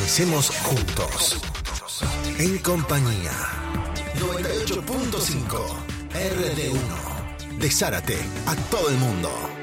crecemos juntos. En compañía. 98.5 RD1. De Zárate a todo el mundo.